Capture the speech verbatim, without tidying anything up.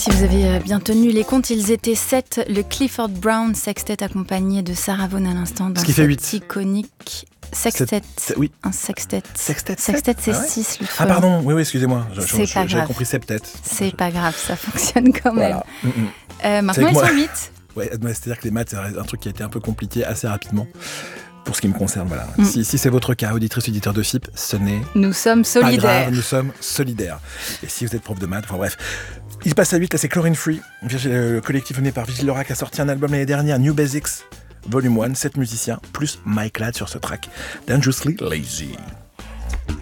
Si vous avez bien tenu les comptes, ils étaient sept. Le Clifford Brown Sextet accompagné de Sarah Vaughan à l'instant dans Ce qui fait huit. cet iconique sextet. C'est- oui. Un sextet. Sextet, Sextet, c'est ah ouais six. Ah pardon, oui, oui, excusez-moi. Je- je- C'est je- pas J'avais grave. compris septet. C'est pas grave, ça fonctionne quand même. Voilà. Mm, mm. Euh, maintenant, C'est que ils moi- sont huit. Ouais, mais c'est-à-dire que les maths, c'est un truc qui a été un peu compliqué assez rapidement. Pour ce qui me concerne, voilà. Mm. Si, si c'est votre cas, auditrice, auditeur de F I P, ce n'est Nous sommes pas solidaires. grave, nous sommes solidaires. Et si vous êtes prof de maths, enfin bref. Il passe à huit, là c'est Chlorine Free. Virgil- Le collectif mené par Vigil Lorac a sorti un album l'année dernière, New Basics, Volume un, sept musiciens, plus Mike Ladd sur ce track, Dangerously Lazy.